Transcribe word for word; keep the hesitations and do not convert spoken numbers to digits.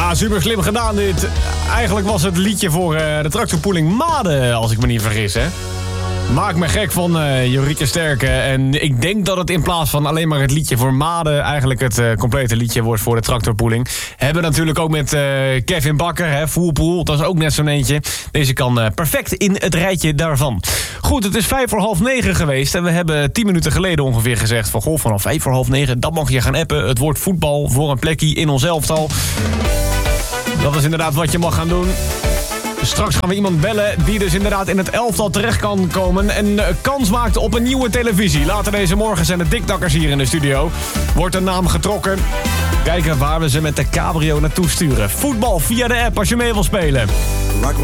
Ja, super slim gedaan dit. Eigenlijk was het liedje voor uh, de tractorpoeling Maden, als ik me niet vergis, hè? Maak me gek van uh, Jorike Sterke. En ik denk dat het in plaats van alleen maar het liedje voor Maden eigenlijk het uh, complete liedje wordt voor de tractorpoeling. Hebben natuurlijk ook met uh, Kevin Bakker, hè, Voerpoel. Dat is ook net zo'n eentje. Deze kan uh, perfect in het rijtje daarvan. Goed, het is vijf voor half negen geweest. En we hebben tien minuten geleden ongeveer gezegd van... goh, vanaf vijf voor half negen, dat mag je gaan appen. Het wordt voetbal voor een plekje in ons elftal. Dat is inderdaad wat je mag gaan doen. Straks gaan we iemand bellen die dus inderdaad in het elftal terecht kan komen... en kans maakt op een nieuwe televisie. Later deze morgen zijn de dikdakkers hier in de studio. Wordt een naam getrokken. Kijken waar we ze met de cabrio naartoe sturen. Voetbal via de app als je mee wil spelen.